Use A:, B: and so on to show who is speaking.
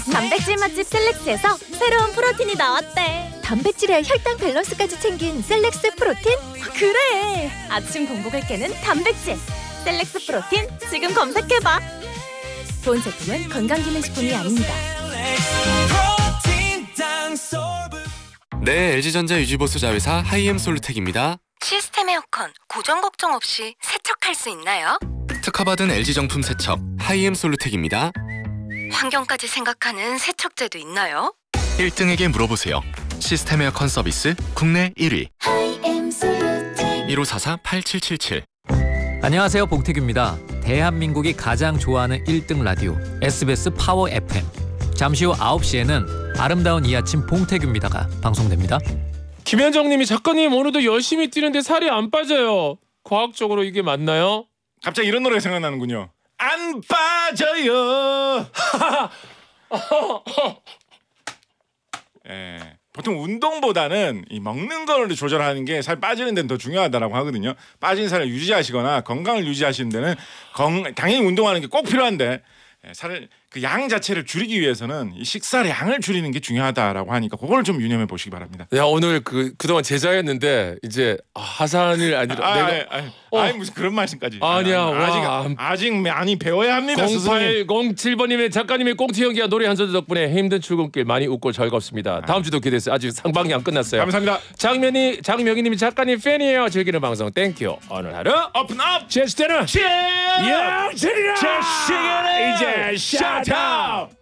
A: 단백질 맛집 셀렉스에서 새로운 프로틴이 나왔대. 단백질에 혈당 밸런스까지 챙긴 셀렉스 프로틴? 그래! 아침 공복을 깨는 단백질 셀렉스 프로틴 지금 검색해봐. 본 제품은 건강기능식품이 아닙니다.
B: 네, LG전자 유지보수 자회사 하이엠솔루텍입니다.
C: 시스템 에어컨 고정 걱정 없이 세척할 수 있나요?
B: 특허받은 LG 정품 세척 하이엠솔루텍입니다.
C: 환경까지 생각하는 세척제도 있나요?
B: 1등에게 물어보세요. 시스템 에어컨 서비스 국내 1위 1544-8777.
D: 안녕하세요, 봉태규입니다. 대한민국이 가장 좋아하는 1등 라디오 SBS 파워 FM. 잠시 후 9시에는 아름다운 이 아침 봉태규입니다가 방송됩니다.
E: 김현정님이 작가님 오늘도 열심히 뛰는데 살이 안 빠져요. 과학적으로 이게 맞나요?
F: 갑자기 이런 노래가 생각나는군요. 안 빠져요. 예, 보통 운동보다는 이 먹는 거를 조절하는 게 살 빠지는 데는 더 중요하다라고 하거든요. 빠진 살을 유지하시거나 건강을 유지하시는 데는 당연히 운동하는 게 꼭 필요한데 살을 그 양 자체를 줄이기 위해서는 이 식사의 양을 줄이는 게 중요하다라고 하니까 그걸 좀 유념해 보시기 바랍니다.
E: 야, 오늘 그동안 제자였는데 이제 하산을 아니라
F: 아니 무슨 그런 말씀까지.
E: 아니야.
F: 아직 많이 배워야 합니다.
E: 0807번님의 작가님의 꽁트 연기와 노래 한 소절 덕분에 힘든 출근길 많이 웃고 즐겁습니다. 다음 주도 기대했어요. 아직 상방이 안 끝났어요.
F: 감사합니다.
E: 장명희님이 작가님 팬이에요. 즐기는 방송 땡큐. 오늘 하루
F: 오픈업.
E: 제스테는
F: 예!
E: 영철이라
F: 이제 샷아웃.